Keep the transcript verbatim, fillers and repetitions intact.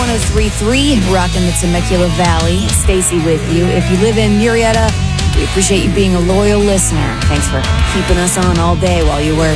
one oh three point three, rocking the Temecula Valley. Stacy with you. If you live in Murrieta, we appreciate you being a loyal listener. Thanks for keeping us on all day while you work.